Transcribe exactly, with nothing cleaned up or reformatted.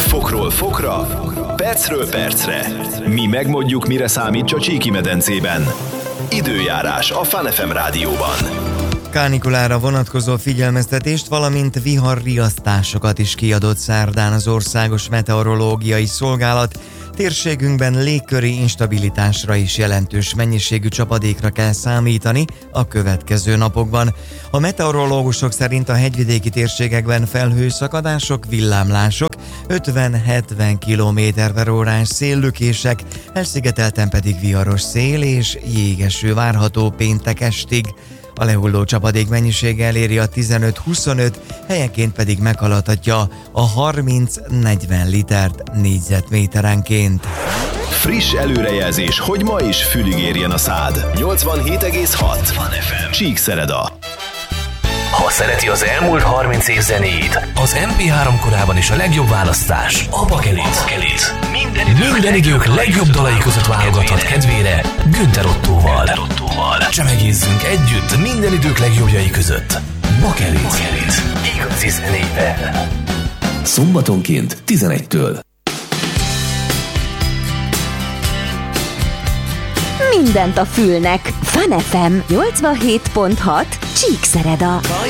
Fokról fokra, percről percre. Mi megmondjuk, mire számít a Csíki-medencében. Időjárás a Fun ef em rádióban. Kánikulára vonatkozó figyelmeztetést, valamint viharriasztásokat is kiadott szerdán az Országos Meteorológiai Szolgálat. Térségünkben légköri instabilitásra is jelentős mennyiségű csapadékra kell számítani a következő napokban. A meteorológusok szerint a hegyvidéki térségekben felhőszakadások, villámlások, ötven-hetven kilométer per órás széllökések, elszigetelten pedig viharos szél és jégeső várható péntek estig. A lehulló csapadék mennyisége eléri a tizenöt-huszonöt, helyenként pedig meghaladhatja a harminc-negyven litert négyzetméterenként. Friss előrejelzés, hogy ma is fülig érjen a szád. nyolcvanhét egész hat Fun ef em. Csíkszereda. Ha szereti az elmúlt harminc év zenéjét, az em pé három korában is a legjobb választás a Bakelit. Minden idők, Minden idők legjobb dalai között válogathat kedvére Günther Ottóval. Csemegézzünk együtt minden idők legjobbjai között. Bakelit. Bakelit. Igazi zenével. Szombatonként tizenegytől. Mindent a fülnek. Fun ef em nyolcvanhét pont hat Csíkszereda.